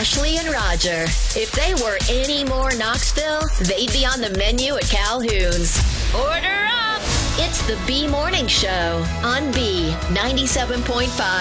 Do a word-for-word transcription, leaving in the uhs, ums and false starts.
Ashley and Roger. If they were any more Knoxville, they'd be on the menu at Calhoun's. Order up! It's the B Morning Show on B ninety-seven point five.